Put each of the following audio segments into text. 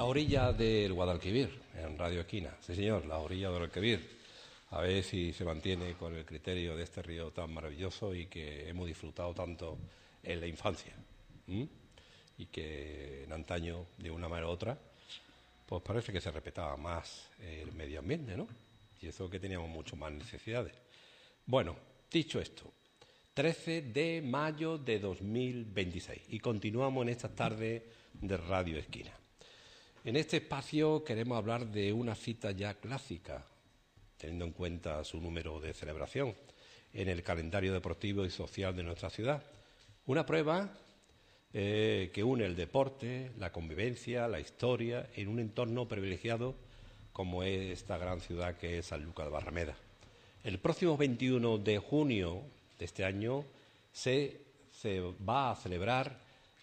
La orilla del Guadalquivir, en Radio Esquina. Sí, señor, la orilla del Guadalquivir. A ver si se mantiene con el criterio de este río tan maravilloso y que hemos disfrutado tanto en la infancia. Y que en antaño, de una manera u otra, pues parece que se respetaba más el medio ambiente, ¿no? Y eso que teníamos mucho más necesidades. Bueno, dicho esto, 13 de mayo de 2026 y continuamos en esta tarde de Radio Esquina. En este espacio queremos hablar de una cita ya clásica, teniendo en cuenta su número de celebración en el calendario deportivo y social de nuestra ciudad. Una prueba que une el deporte, la convivencia, la historia, en un entorno privilegiado como es esta gran ciudad que es Sanlúcar de Barrameda. El próximo 21 de junio de este año se va a celebrar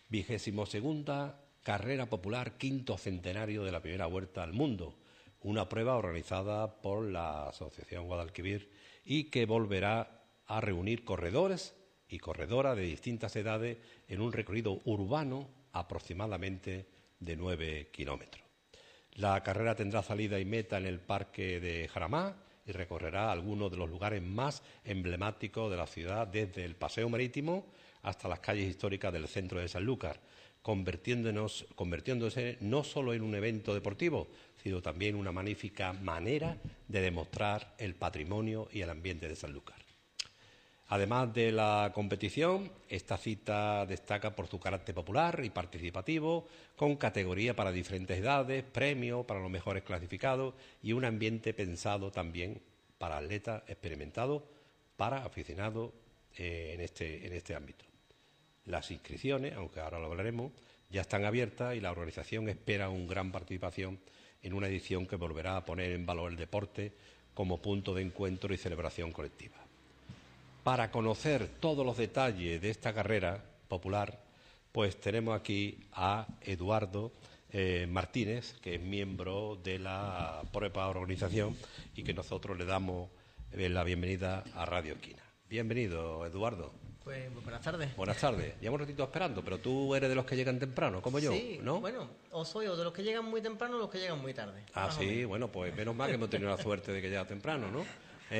22ª Carrera Popular, quinto centenario de la primera Vuelta al Mundo, una prueba organizada por la Asociación Guadalquivir y que volverá a reunir corredores y corredoras de distintas edades en un recorrido urbano aproximadamente de 9 kilómetros. La carrera tendrá salida y meta en el Parque de Jaramá y recorrerá algunos de los lugares más emblemáticos de la ciudad, desde el Paseo Marítimo hasta las calles históricas del centro de Sanlúcar, convirtiéndose no solo en un evento deportivo, sino también una magnífica manera de demostrar el patrimonio y el ambiente de Sanlúcar. Además de la competición, esta cita destaca por su carácter popular y participativo, con categoría para diferentes edades, premios para los mejores clasificados y un ambiente pensado también para atletas experimentados, para aficionados en este ámbito. Las inscripciones, aunque ahora lo hablaremos, ya están abiertas y la organización espera una gran participación en una edición que volverá a poner en valor el deporte como punto de encuentro y celebración colectiva. Para conocer todos los detalles de esta carrera popular, pues tenemos aquí a Eduardo Martínez, que es miembro de la propia organización y que nosotros le damos la bienvenida a Radio Esquina. Bienvenido, Eduardo. Pues muy buenas tardes. Buenas tardes. Llevamos un ratito esperando, pero tú eres de los que llegan temprano, como yo, sí, ¿no? Bueno, o soy o de los que llegan muy temprano o los que llegan muy tarde. Ah, sí, bueno, pues menos mal que hemos tenido la suerte de que llega temprano, ¿no?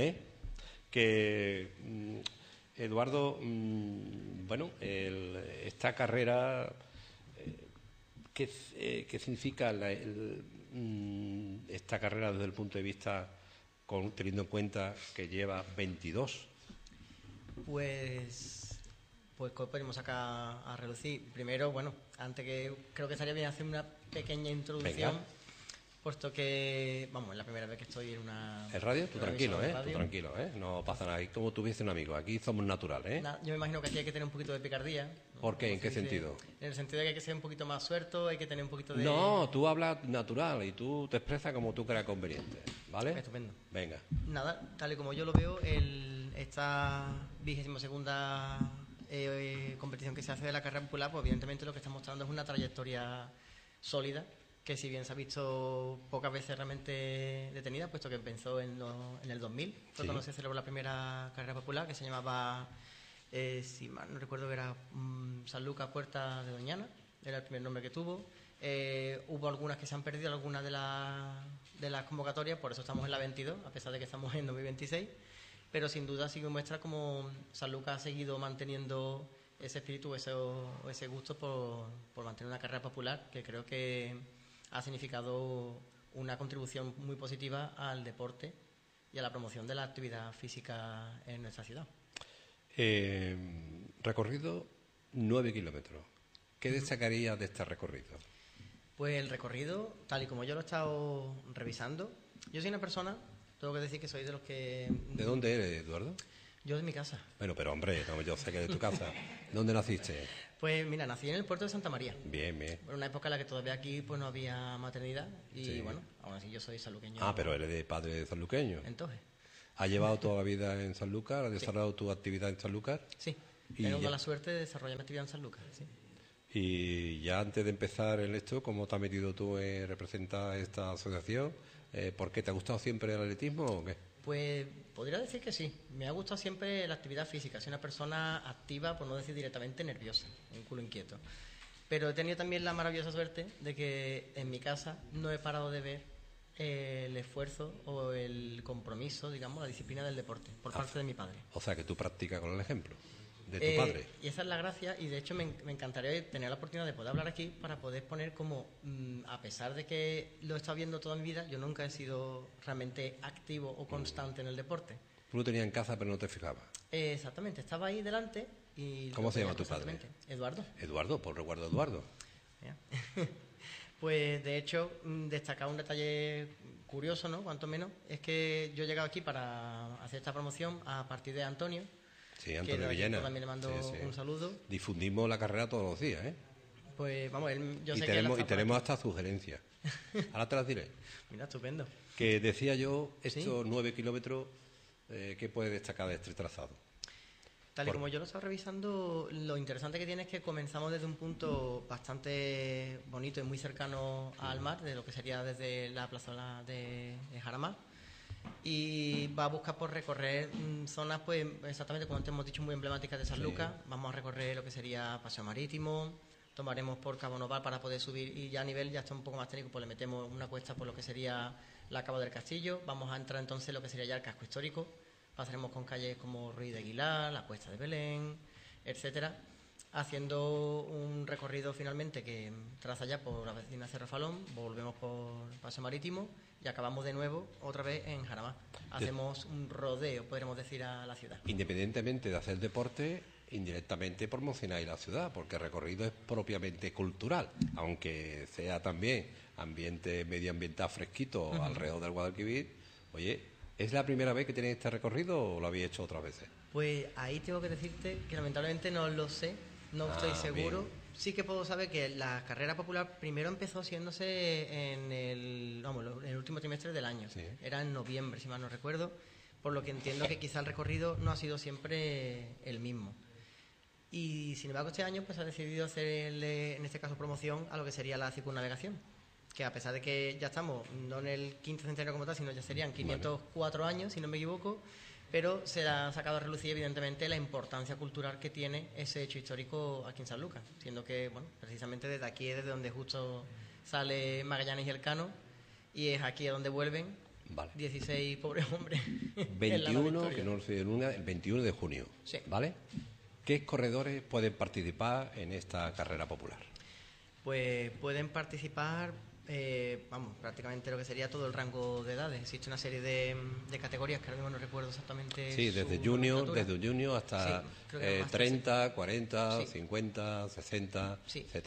Que Eduardo, esta carrera, ¿qué significa esta carrera desde el punto de vista, teniendo en cuenta que lleva 22? Pues podemos sacar a relucir. Primero, antes que creo que estaría bien hacer una pequeña introducción. Venga. Puesto que, es la primera vez que estoy en una... ¿En radio? Tú tranquilo, radio. Tú tranquilo, no pasa nada. Como tuviese un amigo, aquí somos naturales, Yo me imagino que aquí hay que tener un poquito de picardía. ¿Por qué? ¿En qué sentido? En el sentido de que hay que ser un poquito más suelto, hay que tener un poquito de... No, tú hablas natural y tú te expresas como tú creas conveniente, ¿vale? Estupendo. Venga. Nada, tal y como yo lo veo, esta 22ª competición que se hace de la carrera popular, pues evidentemente lo que está mostrando es una trayectoria sólida, que si bien se ha visto pocas veces realmente detenida, puesto que empezó en el 2000, fue cuando se celebró la primera carrera popular, que se llamaba, si mal no recuerdo, que era Sanlúcar Puerta de Doñana, era el primer nombre que tuvo. Hubo algunas que se han perdido, algunas de las convocatorias, por eso estamos en la 22, a pesar de que estamos en 2026, pero sin duda sí que muestra cómo Sanlúcar ha seguido manteniendo ese espíritu, ese gusto por mantener una carrera popular, que creo que ha significado una contribución muy positiva al deporte y a la promoción de la actividad física en nuestra ciudad. Recorrido 9 kilómetros. ¿Qué destacarías de este recorrido? Pues el recorrido, tal y como yo lo he estado revisando, yo soy una persona, tengo que decir que soy de los que... ¿De dónde eres, Eduardo? Yo de mi casa. Bueno, pero hombre, no, yo sé que de tu casa. ¿Dónde naciste? Pues mira, nací en el puerto de Santa María. Bien, bien. En una época en la que todavía aquí pues no había maternidad y sí. Aún así yo soy sanluqueño. Ah, pero eres de padre sanluqueño. Entonces. ¿Has llevado toda la vida en Sanlúcar? ¿Has desarrollado tu actividad en Sanlúcar? Sí. Tengo la suerte de desarrollar mi actividad en Sanlúcar, sí. Y ya antes de empezar en esto, ¿cómo te has metido tú en representar esta asociación? ¿Por qué te ha gustado siempre el atletismo o qué? Pues podría decir que sí. Me ha gustado siempre la actividad física. Soy una persona activa, por no decir directamente nerviosa, un culo inquieto. Pero he tenido también la maravillosa suerte de que en mi casa no he parado de ver el esfuerzo o el compromiso, digamos, la disciplina del deporte por parte de mi padre. O sea, que tú practicas con el ejemplo de tu padre. Y esa es la gracia, y de hecho me encantaría tener la oportunidad de poder hablar aquí para poder poner como, a pesar de que lo he estado viendo toda mi vida, yo nunca he sido realmente activo o constante en el deporte. Tú lo tenías en casa, pero no te fijabas. Exactamente, estaba ahí delante y... ¿Cómo se llama tu padre? Eduardo. Eduardo, por recuerdo Eduardo. Pues de hecho, destacar un detalle curioso, ¿no? Cuanto menos, es que yo he llegado aquí para hacer esta promoción a partir de Antonio. Sí, Antonio Villena. También le mando un saludo. Difundimos la carrera todos los días, ¿eh? Pues vamos, yo sé que tenemos hasta sugerencias. Ahora te las diré. Mira, estupendo. Que decía yo, estos 9 kilómetros, ¿qué puede destacar de este trazado? Tal y como yo lo estaba revisando, lo interesante que tiene es que comenzamos desde un punto bastante bonito y muy cercano al mar, de lo que sería desde la plaza de Jarama, y va a buscar por recorrer zonas, pues exactamente como antes hemos dicho, muy emblemáticas de San Lucas. Vamos a recorrer lo que sería Paseo Marítimo, tomaremos por Cabo Noval para poder subir, y ya a nivel ya está un poco más técnico, pues le metemos una cuesta por lo que sería la Cava del Castillo. Vamos a entrar entonces en lo que sería ya el casco histórico. Pasaremos con calles como Ruiz de Aguilar, la Cuesta de Belén, etcétera, haciendo un recorrido finalmente que traza ya por la vecina Cerro Falón, volvemos por Paseo Marítimo y acabamos de nuevo otra vez en Jarama. Hacemos un rodeo, podríamos decir, a la ciudad. Independientemente de hacer deporte, indirectamente promocionáis la ciudad, porque el recorrido es propiamente cultural, aunque sea también ambiente medioambiental fresquito alrededor del Guadalquivir. Oye, ¿es la primera vez que tenéis este recorrido o lo habéis hecho otras veces? Pues ahí tengo que decirte que lamentablemente no lo sé, no estoy seguro. Bien. Sí que puedo saber que la carrera popular primero empezó haciéndose en el último trimestre del año. Sí. Era en noviembre, si mal no recuerdo, por lo que entiendo que quizá el recorrido no ha sido siempre el mismo. Y sin embargo este año pues ha decidido hacerle, en este caso, promoción a lo que sería la circunnavegación, que a pesar de que ya estamos no en el quinto centenario como tal, sino ya serían 504 años, si no me equivoco, pero se ha sacado a relucir evidentemente la importancia cultural que tiene ese hecho histórico aquí en San Lucas, siendo que, bueno, precisamente desde aquí es desde donde justo sale Magallanes y Elcano, y es aquí a donde vuelven 16 pobres hombres. 21, que no lo sé de luna, el 21 de junio, sí. ¿Vale? ¿Qué corredores pueden participar en esta carrera popular? Pues pueden participar... prácticamente lo que sería todo el rango de edades. Existe una serie de categorías que ahora mismo no recuerdo exactamente. Sí, desde junior hasta 30, 40, 50, 60,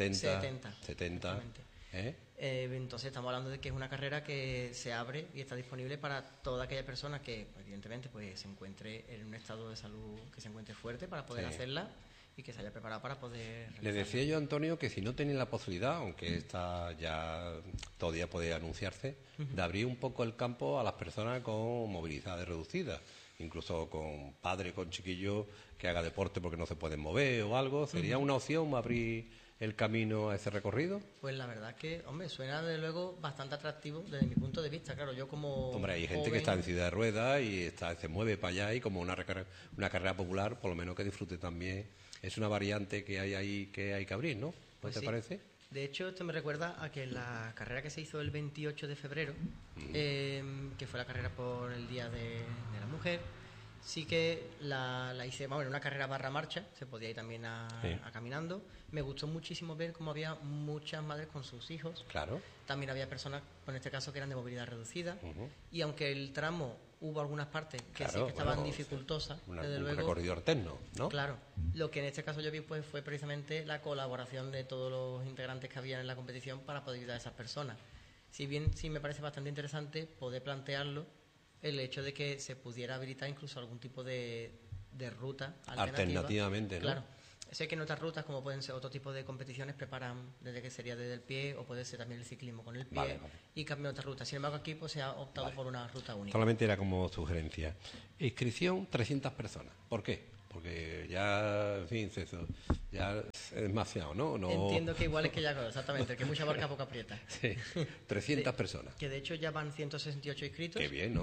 70. Entonces estamos hablando de que es una carrera que se abre y está disponible para toda aquella persona que, evidentemente, pues se encuentre en un estado de salud, que se encuentre fuerte para poder hacerla y que se haya preparado para poder realizarla. Le decía yo a Antonio que si no tienen la posibilidad, aunque esta ya todavía puede anunciarse, de abrir un poco el campo a las personas con movilidades reducidas, incluso con padre, con chiquillos que haga deporte porque no se pueden mover o algo. ¿Sería una opción abrir el camino a ese recorrido? Pues la verdad es que, hombre, suena desde luego bastante atractivo desde mi punto de vista. Claro, yo como Hombre, hay gente que está en silla de ruedas y se mueve para allá, y como una carrera popular, por lo menos que disfrute también. Es una variante que hay ahí que hay que abrir, ¿no? ¿No te parece? De hecho, esto me recuerda a que la carrera que se hizo el 28 de febrero, que fue la carrera por el Día de la Mujer, sí que la hice, en una carrera barra marcha, se podía ir también a caminando. Me gustó muchísimo ver cómo había muchas madres con sus hijos. Claro. También había personas, en este caso, que eran de movilidad reducida. Y aunque el tramo hubo algunas partes que sí que estaban dificultosas, desde luego. Un recorrido alterno, ¿no? Claro. Lo que en este caso yo vi pues fue precisamente la colaboración de todos los integrantes que habían en la competición para poder ayudar a esas personas. Si bien sí me parece bastante interesante poder plantearlo, el hecho de que se pudiera habilitar incluso algún tipo de ruta alternativamente, ¿no? Claro. Sé que en otras rutas, como pueden ser otro tipo de competiciones, preparan desde que sería desde el pie, o puede ser también el ciclismo con el pie, y cambian otras rutas. Sin embargo, aquí pues se ha optado por una ruta única. Solamente era como sugerencia. Inscripción 300 personas. ¿Por qué? Porque ya, en fin, ya es demasiado, ¿no? Entiendo que igual es que ya, exactamente, que mucha barca poca aprieta. Sí, 300 personas. Que de hecho ya van 168 inscritos. Qué bien, ¿no?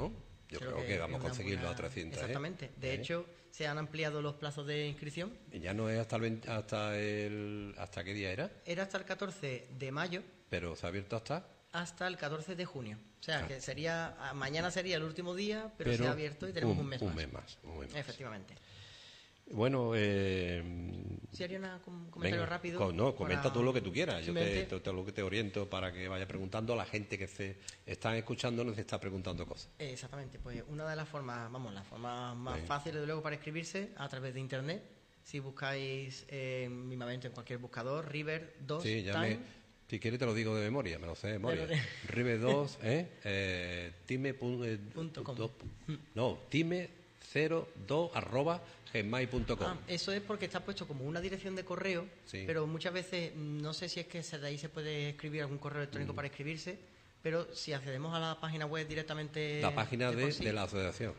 Yo creo que vamos a conseguirlo a 300. Exactamente. De hecho, se han ampliado los plazos de inscripción. ¿Y ya no es hasta qué día era? Era hasta el 14 de mayo. Pero se ha abierto hasta el 14 de junio. O sea, que mañana sería el último día, pero se ha abierto y tenemos un mes más. Efectivamente. Bueno, si haría un comentario rápido. Comenta tú lo que tú quieras. Yo te oriento para que vaya preguntando a la gente que se están escuchando, nos está preguntando cosas. Exactamente, pues una de las formas, la forma más fácil de luego para inscribirse a través de internet. Si buscáis mismamente en cualquier buscador, River 2 Time. Si quieres te lo digo de memoria, me lo sé de memoria. River 2, time02@gmail.com. Eso es porque está puesto como una dirección de correo, pero muchas veces no sé si es que de ahí se puede escribir algún correo electrónico para inscribirse, pero si accedemos a la página web directamente... La página de la asociación.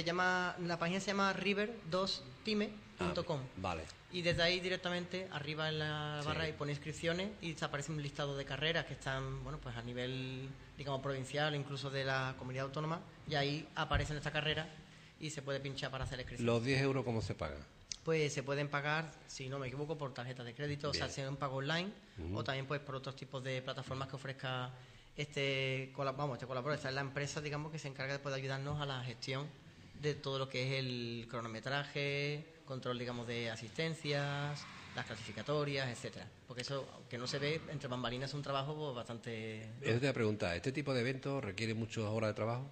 La página se llama river2time.com. Vale. Y desde ahí directamente arriba en la barra y pone inscripciones y te aparece un listado de carreras que están, pues a nivel, digamos, provincial, incluso de la comunidad autónoma, y ahí aparecen esta carrera y se puede pinchar para hacer la inscripción. ¿Los 10 euros cómo se pagan? Pues se pueden pagar, si no me equivoco, por tarjeta de crédito, o sea, sea un pago online, o también pues por otros tipos de plataformas que ofrezca este colaborador. Esta es la empresa, digamos, que se encarga de ayudarnos a la gestión de todo lo que es el cronometraje, control, digamos, de asistencias, las clasificatorias, etcétera. Porque eso, aunque no se ve, entre bambalinas es un trabajo bastante... Eso te voy a preguntar, ¿este tipo de eventos requiere muchas horas de trabajo?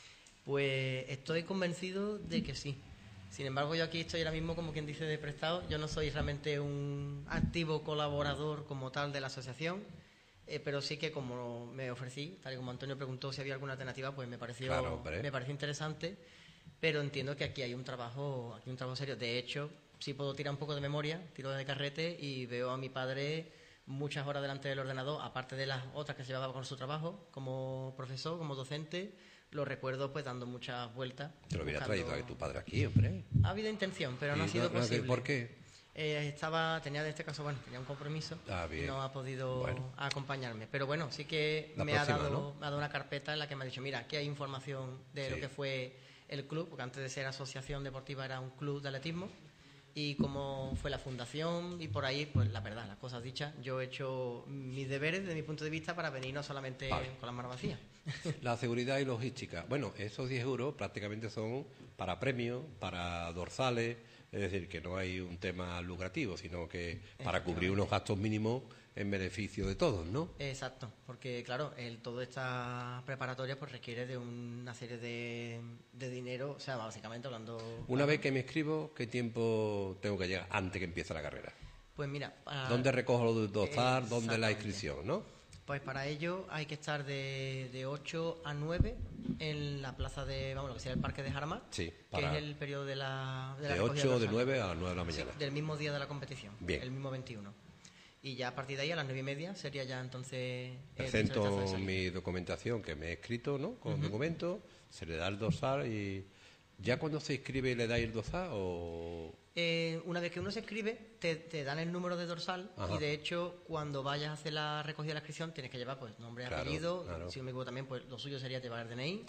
Pues estoy convencido de que sí. Sin embargo, yo aquí estoy ahora mismo, como quien dice, de prestado. Yo no soy realmente un activo colaborador como tal de la asociación, pero sí que como me ofrecí, tal y como Antonio preguntó si había alguna alternativa, pues me pareció interesante. Pero entiendo que aquí hay un trabajo serio. De hecho, si puedo tirar un poco de memoria, tiro de carrete y veo a mi padre muchas horas delante del ordenador, aparte de las otras que se llevaba con su trabajo, como profesor, como docente, lo recuerdo pues dando muchas vueltas. Te lo hubiera traído a tu padre aquí, hombre. Ha habido intención, pero no ha sido posible. ¿Por qué? Tenía un compromiso y no ha podido acompañarme. Pero bueno, sí que me ha dado una carpeta en la que me ha dicho, mira, aquí hay información de lo que fue el club, porque antes de ser asociación deportiva era un club de atletismo, y cómo fue la fundación, y por ahí, pues la verdad, las cosas dichas, yo he hecho mis deberes desde mi punto de vista para venir no solamente con las manos vacías. La seguridad y logística. Bueno, esos 10 euros prácticamente son para premios, para dorsales, es decir, que no hay un tema lucrativo, sino que para cubrir unos gastos mínimos en beneficio de todos, ¿no? Exacto, porque claro, toda esta preparatoria pues requiere de una serie de dinero, o sea, básicamente hablando... Una vez que me inscribo, ¿qué tiempo tengo que llegar antes que empiece la carrera? Pues mira... ¿Dónde recojo los dorsal? ¿Dónde la inscripción, no? Pues para ello hay que estar de 8 a 9 en la plaza de, lo que sería el Parque de Jarama, que es el periodo de la de 8 de 9 a las 9 de la mañana. Sí, del mismo día de la competición, bien. El mismo 21. Y ya a partir de ahí, a las 9:30, sería ya entonces... Presento mi documentación que me he escrito, ¿no? Con documentos, se le da el dorsal y... ¿Ya cuando se inscribe le dais el dorsal o...? Una vez que uno se inscribe, te dan el número de dorsal. Y de hecho, cuando vayas a hacer la recogida de la inscripción, tienes que llevar pues nombre, apellido, si no me equivoco también, pues lo suyo sería llevar el DNI,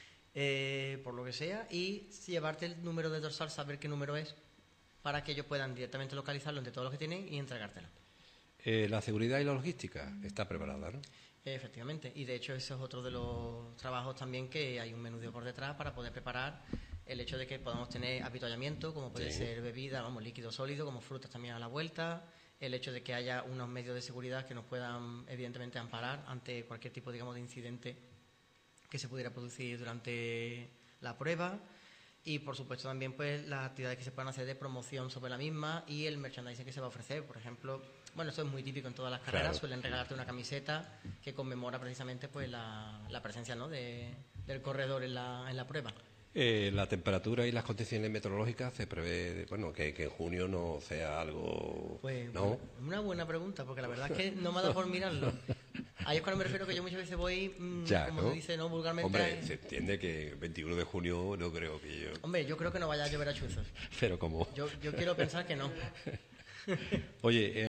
por lo que sea, y llevarte el número de dorsal, saber qué número es, para que ellos puedan directamente localizarlo entre todos los que tienen y entregártelo. La seguridad y la logística está preparada, ¿no? Efectivamente, y de hecho eso es otro de los trabajos también, que hay un menudeo por detrás para poder preparar el hecho de que podamos tener avituallamiento, como puede ser bebida, líquido sólido, como frutas también a la vuelta, el hecho de que haya unos medios de seguridad que nos puedan evidentemente amparar ante cualquier tipo, digamos, de incidente que se pudiera producir durante la prueba, y por supuesto también pues las actividades que se puedan hacer de promoción sobre la misma y el merchandising que se va a ofrecer. Por ejemplo, esto es muy típico en todas las carreras, suelen regalarte una camiseta que conmemora precisamente pues la presencia, ¿no?, del corredor en la prueba. La temperatura y las condiciones meteorológicas se prevé, que en junio no sea algo... Pues ¿no? Una buena pregunta, porque la verdad es que no me ha dado por mirarlo. Ahí es cuando me refiero, que yo muchas veces voy, se dice, ¿no?, vulgarmente... Hombre, se entiende que el 21 de junio no creo que yo... Hombre, yo creo que no vaya a llover a chuzos. Pero ¿cómo? Yo quiero pensar que no. Oye,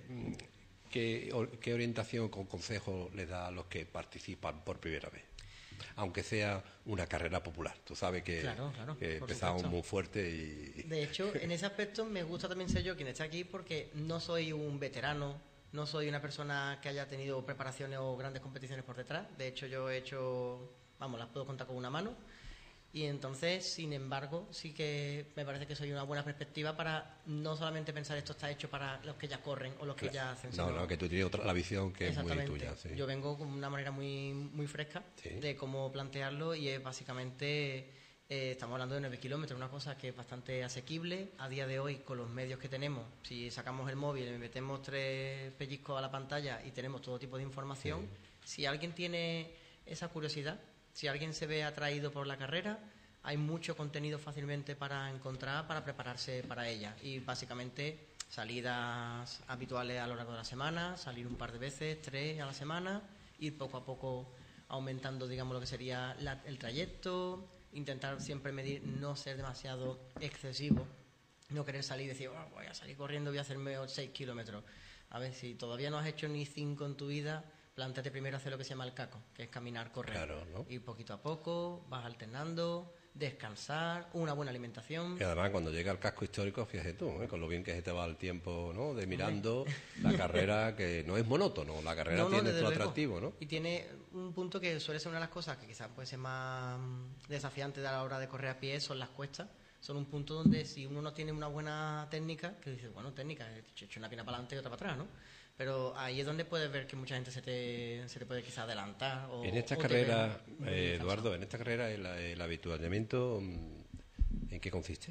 ¿qué orientación con consejo le da a los que participan por primera vez? aunque sea una carrera popular. Tú sabes que, Claro, que por empezamos supuesto. muy fuerte y... De hecho, en ese aspecto me gusta también ser yo quien está aquí porque no soy un veterano, no soy una persona que haya tenido preparaciones o grandes competiciones por detrás. De hecho, yo he hecho, vamos, las puedo contar con una mano. Y entonces, sin embargo, sí que me parece que soy una buena perspectiva para no solamente pensar esto está hecho para los que ya corren o los que ya hacen, No, sino... no, que tú tienes otra, la visión que es muy Exactamente. tuya. Sí. Yo vengo con una manera muy fresca Sí. de cómo plantearlo y es básicamente, estamos hablando de 9 kilómetros, una cosa que es bastante asequible a día de hoy con los medios que tenemos. Si sacamos el móvil y metemos 3 pellizcos a la pantalla y tenemos todo tipo de información, si alguien tiene esa curiosidad, si alguien se ve atraído por la carrera, hay mucho contenido fácilmente para encontrar, para prepararse para ella. Y básicamente salidas habituales a lo largo de la semana, salir un par de veces, 3 a la semana, ir poco a poco aumentando, digamos, lo que sería el trayecto, intentar siempre medir, no ser demasiado excesivo, no querer salir y decir, "Oh, voy a salir corriendo, voy a hacerme 6 kilómetros. A ver, si todavía no has hecho ni 5 en tu vida, plántate primero a hacer lo que se llama el caco, que es caminar, correr. Claro, ¿no? Ir poquito a poco, vas alternando, descansar, una buena alimentación. Y además, cuando llega el casco histórico, fíjate tú, con lo bien que se te va el tiempo, ¿no? De mirando la carrera, que no es monótono, la carrera tiene desde su luego. atractivo, ¿no? Y tiene un punto que suele ser una de las cosas que quizás puede ser más desafiante a la hora de correr a pie, son las cuestas. Son un punto donde si uno no tiene una buena técnica, que dices, bueno, técnica, he hecho una pierna para adelante y otra para atrás, ¿no? Pero ahí es donde puedes ver que mucha gente se te puede quizás adelantar. En esta o te carrera, ve muy Eduardo, cansado. en esta carrera el habituallamiento, ¿en qué consiste?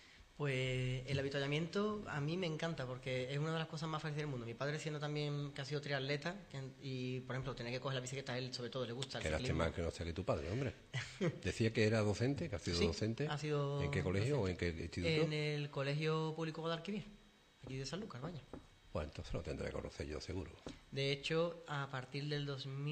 Pues el avituallamiento a mí me encanta porque es una de las cosas más fáciles del mundo. Mi padre siendo también que ha sido triatleta y, por ejemplo, tener que coger la bicicleta a él sobre todo le gusta el Qué ciclismo. lástima que no sea que tu padre, hombre. Decía que era docente, que ha sido Sí, docente. ha sido ¿En qué colegio o en docente. qué instituto? En el Colegio Público Guadalquivir, aquí de Sanlúcar, vaya. Pues entonces lo tendré que conocer yo, seguro. De hecho, a partir del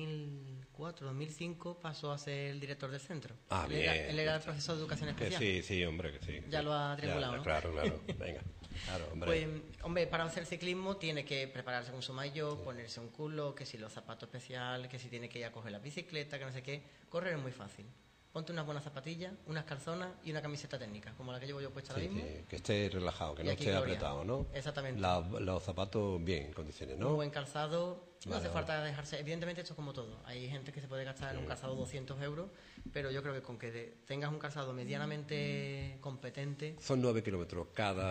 2004-2005 pasó a ser el director del centro. Ah, Él bien. él era el profesor de educación Que especial. sí, hombre, que sí. Ya lo ha triangulado, ¿no? Claro, venga. Claro, hombre. Pues, hombre, para hacer ciclismo tiene que prepararse con su maillot, ponerse un culo, que si los zapatos especiales, que si tiene que ir a coger la bicicleta, que no sé qué. Correr es muy fácil. Ponte unas buenas zapatillas, unas calzonas y una camiseta técnica, como la que llevo yo puesta ahora mismo. Sí, que esté relajado, que Y no aquí esté gloria. apretado, ¿no? Exactamente. Los zapatos bien, en condiciones, ¿no? Un buen calzado, no Vale, hace vale. falta dejarse. Evidentemente, esto es como todo. Hay gente que se puede gastar en un calzado 200 euros, pero yo creo que con que tengas un calzado medianamente competente. Son 9 kilómetros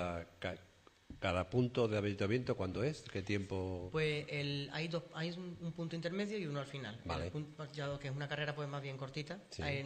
cada punto de habituamiento. ¿Cuándo es? ¿Qué tiempo? Pues hay un punto intermedio y uno al final. Vale. El punto, ya que es una carrera pues más bien cortita, Sí. en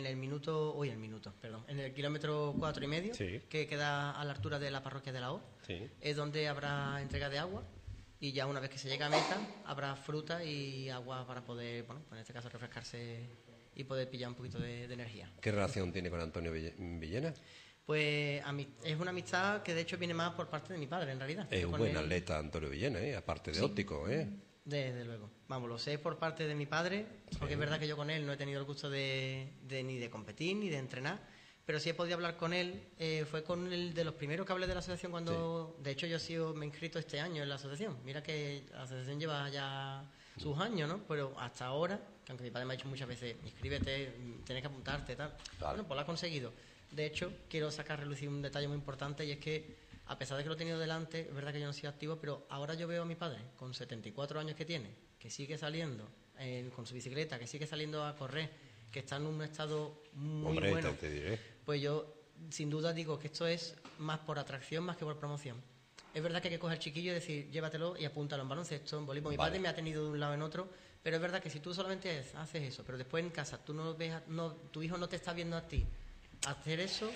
el kilómetro 4,5, Sí. que queda a la altura de la parroquia de la O, Sí. es donde habrá entrega de agua y ya una vez que se llega a meta habrá fruta y agua para poder, bueno, pues en este caso refrescarse y poder pillar un poquito de energía. ¿Qué relación tiene con Antonio Villena? Pues es una amistad que de hecho viene más por parte de mi padre en realidad. Es Yo un con buen él- atleta Antonio Villena, aparte de Sí. óptico, ¿eh? Desde luego. Vamos, lo sé por parte de mi padre, porque es verdad que yo con él no he tenido el gusto ni de competir ni de entrenar, pero sí he podido hablar con él. Fue con el de los primeros que hablé de la asociación cuando... De hecho, me he inscrito este año en la asociación. Mira que la asociación lleva ya sus años, ¿no? Pero hasta ahora, que aunque mi padre me ha dicho muchas veces, inscríbete, tienes que apuntarte, tal. Vale. Bueno, pues lo ha conseguido. De hecho, quiero sacar a relucir un detalle muy importante y es que, a pesar de que lo he tenido delante, es verdad que yo no he sido activo, pero ahora yo veo a mi padre, con 74 años que tiene, que sigue saliendo con su bicicleta, que sigue saliendo a correr, que está en un estado muy Hombre, bueno. te diré. Pues yo, sin duda, digo que esto es más por atracción más que por promoción. Es verdad que hay que coger al chiquillo y decir, llévatelo y apúntalo en baloncesto, en voleibol. Mi Vale. padre me ha tenido de un lado en otro, pero es verdad que si tú solamente haces eso, pero después en casa tú no ves, tu hijo no te está viendo a ti hacer eso,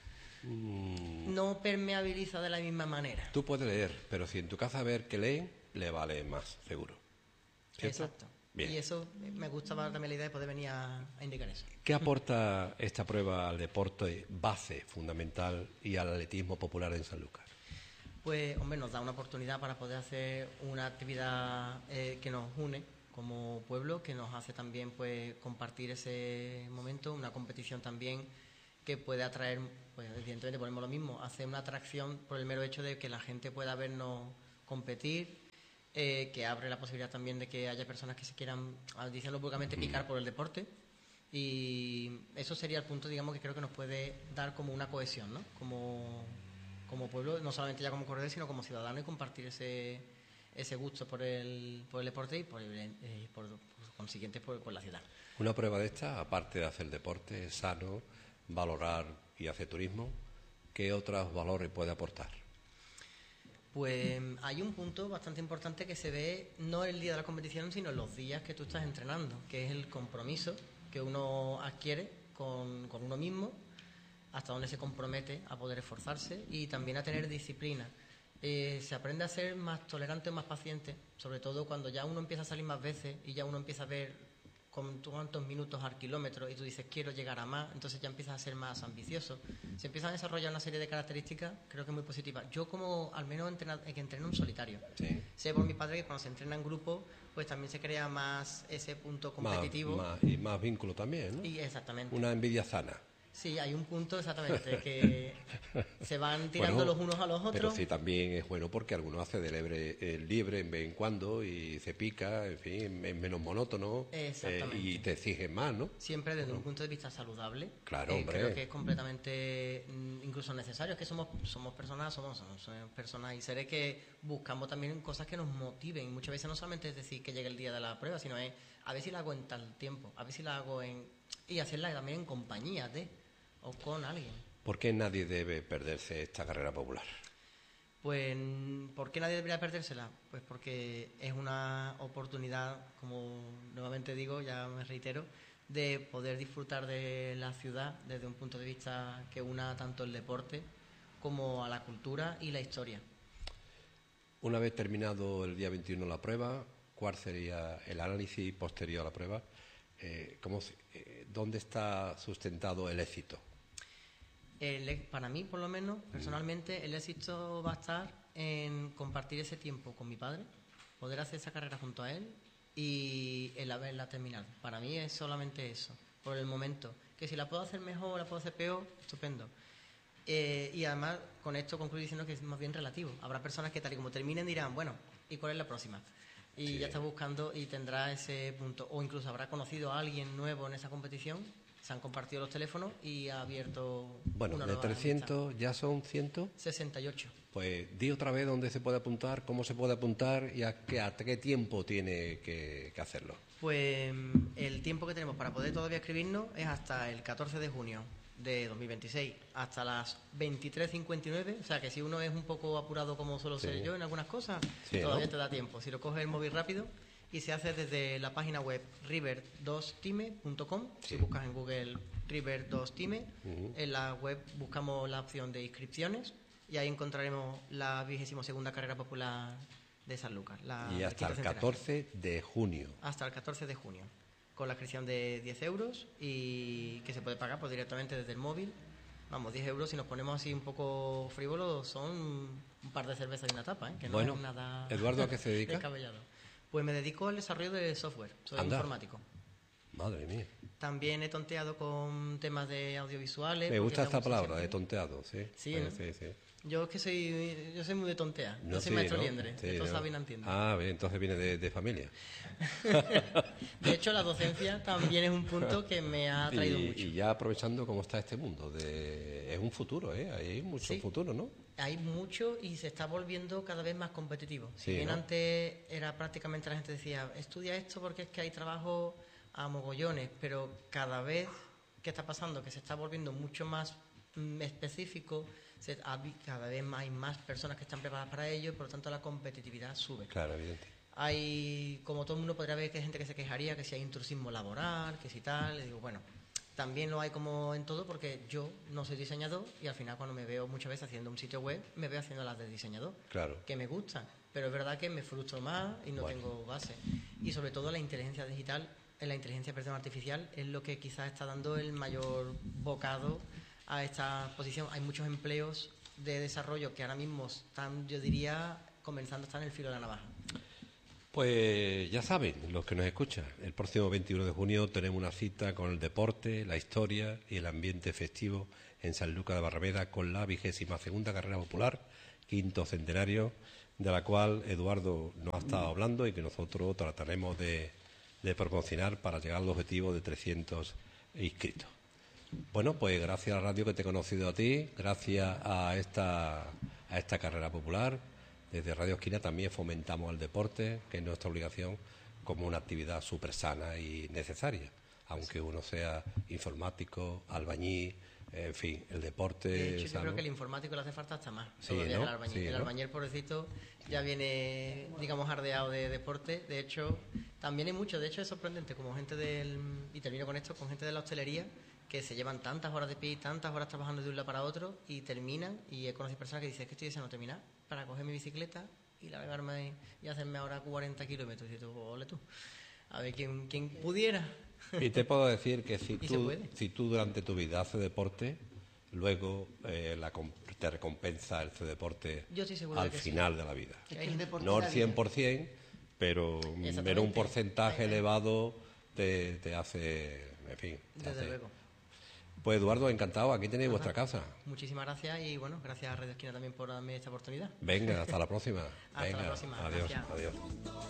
no permeabiliza de la misma manera. Tú puedes leer, pero si en tu casa ver que leen, le vale más, seguro. ¿Cierto? Exacto. Bien. Y eso me gustaba también la idea de poder venir a indicar eso. ¿Qué aporta esta prueba al deporte base fundamental y al atletismo popular en Sanlúcar? Pues, hombre, nos da una oportunidad para poder hacer una actividad que nos une como pueblo, que nos hace también pues compartir ese momento, una competición también que puede atraer, pues evidentemente ponemos lo mismo, hacer una atracción por el mero hecho de que la gente pueda vernos competir, que abre la posibilidad también de que haya personas que se quieran, diciéndolo públicamente, picar por el deporte. Y eso sería el punto, digamos, que creo que nos puede dar como una cohesión, ¿no? Como pueblo, no solamente ya como corredor, sino como ciudadano, y compartir ese gusto por el deporte y por consiguiente por la ciudad. Una prueba de esta, aparte de hacer deporte sano, valorar y hacer turismo, ¿qué otros valores puede aportar? Pues hay un punto bastante importante que se ve no el día de la competición, sino los días que tú estás entrenando, que es el compromiso que uno adquiere con uno mismo, hasta donde se compromete a poder esforzarse y también a tener disciplina. Se aprende a ser más tolerante, más paciente, sobre todo cuando ya uno empieza a salir más veces y ya uno empieza a ver con cuántos minutos al kilómetro y tú dices quiero llegar a más, entonces ya empiezas a ser más ambicioso. Se empiezan a desarrollar una serie de características, creo que muy positivas. Yo como al menos que entreno en solitario, Sí. sé por mi padre que cuando se entrena en grupo pues también se crea más ese punto competitivo. Y más vínculo también, ¿no? Y exactamente. Una envidia sana. Sí, hay un punto exactamente que se van tirando Bueno, los unos a los otros. Pero sí también es bueno porque algunos hace de libre en vez en cuando y se pica, en fin, es menos monótono y te exigen más, ¿no? Siempre desde un punto de vista saludable. Claro, hombre. Creo que es completamente incluso necesario. Es que somos personas y seres que buscamos también cosas que nos motiven. Muchas veces no solamente es decir que llegue el día de la prueba, sino es a ver si la hago en tal tiempo, a ver si la hago y hacerla también en compañía o con alguien. ¿Por qué nadie debe perderse esta carrera popular? Pues, ¿por qué nadie debería perdérsela? Pues porque es una oportunidad, como nuevamente digo, ya me reitero, de poder disfrutar de la ciudad desde un punto de vista que una tanto el deporte como a la cultura y la historia. Una vez terminado el día 21 la prueba, ¿cuál sería el análisis posterior a la prueba? ¿Dónde está sustentado el éxito? Para mí, por lo menos, personalmente, el éxito va a estar en compartir ese tiempo con mi padre, poder hacer esa carrera junto a él y el haberla terminado. Para mí es solamente eso, por el momento. Que si la puedo hacer mejor o la puedo hacer peor, estupendo. Y además, con esto concluyo diciendo que es más bien relativo. Habrá personas que tal y como terminen dirán, bueno, ¿y cuál es la próxima? Y sí, ya está buscando y tendrá ese punto. O incluso habrá conocido a alguien nuevo en esa competición, se han compartido los teléfonos y ha abierto bueno, una de nueva 300 amistad. ya son 100. 68. Pues di otra vez dónde se puede apuntar, cómo se puede apuntar y a qué tiempo tiene que hacerlo. Pues el tiempo que tenemos para poder todavía escribirnos es hasta el 14 de junio de 2026, hasta las 23:59, o sea que si uno es un poco apurado como suelo ser yo en algunas cosas, todavía te da tiempo. Si lo coges el móvil rápido y se hace desde la página web river2time.com, si buscas en Google River2time, en la web buscamos la opción de inscripciones y ahí encontraremos la 22ª carrera popular de San Lucas. Y hasta el 14 de junio. Hasta el 14 de junio. Con la inscripción de 10 euros y que se puede pagar pues directamente desde el móvil. Vamos, 10 euros, si nos ponemos así un poco frívolos, son un par de cervezas y una tapa, que no es nada. Eduardo, ¿a qué se dedica? Descabellado. Pues me dedico al desarrollo de software, soy informático. Madre mía. También he tonteado con temas de audiovisuales. Me gusta esta palabra, de tonteado, sí. Sí, ¿no? Sí. Yo es que soy muy de tontea. Yo soy maestro liendre, esto saben, entiendo. Ah, bien, entonces viene de familia. De hecho, la docencia también es un punto que me ha atraído mucho. Y ya aprovechando cómo está este mundo, es un futuro, hay mucho futuro, ¿no? Hay mucho y se está volviendo cada vez más competitivo. Si bien, ¿no? Antes era prácticamente la gente decía, estudia esto porque es que hay trabajo a mogollones, pero cada vez, ¿qué está pasando? Que se está volviendo mucho más específico, cada vez hay más personas que están preparadas para ello y por lo tanto la competitividad sube. Claro, evidente. Hay, como todo el mundo podría ver, que hay gente que se quejaría que si hay intrusismo laboral, que si tal, le digo, bueno, también lo hay como en todo porque yo no soy diseñador y al final cuando me veo muchas veces haciendo un sitio web, me veo haciendo las de diseñador, claro, que me gustan, pero es verdad que me frustro más y no tengo base. Y sobre todo la inteligencia digital, la inteligencia artificial es lo que quizás está dando el mayor bocado a esta posición. Hay muchos empleos de desarrollo que ahora mismo están, yo diría, comenzando a estar en el filo de la navaja. Pues ya saben, los que nos escuchan, el próximo 21 de junio tenemos una cita con el deporte, la historia y el ambiente festivo en San Lucas de Barrameda con la 22ª carrera popular, 5º centenario, de la cual Eduardo nos ha estado hablando y que nosotros trataremos de promocionar para llegar al objetivo de 300 inscritos. Bueno, pues gracias a la radio que te he conocido a ti, gracias a esta carrera popular, desde Radio Esquina también fomentamos el deporte, que es nuestra obligación, como una actividad súper sana y necesaria, aunque uno sea informático, albañil, en fin, el deporte... De hecho, yo creo que el informático le hace falta hasta más, sí, todavía, ¿no? el albañil. Sí, el ¿no? albañil, pobrecito, ya viene, digamos, ardeado de deporte. De hecho, también hay mucho, de hecho es sorprendente, como gente y termino con esto, con gente de la hostelería, que se llevan tantas horas de pie, tantas horas trabajando de un lado para otro, y terminan, y he conocido personas que dicen, es que estoy deseando terminar para coger mi bicicleta y largarme y hacerme ahora 40 kilómetros. Y tú, ole tú, a ver quién pudiera. Y te puedo decir que si Y tú durante tu vida haces deporte, luego te recompensa ese deporte Yo estoy seguro al de que sí. final de la vida. Es que el deporte No el es la vida. 100%, pero Exactamente. un porcentaje elevado te hace, en fin. Desde luego. Pues Eduardo, encantado, aquí tenéis vuestra casa. Muchísimas gracias y bueno, gracias a Radio Esquina también por darme esta oportunidad. Venga, hasta la próxima. Hasta la Venga, próxima, adiós, gracias. adiós.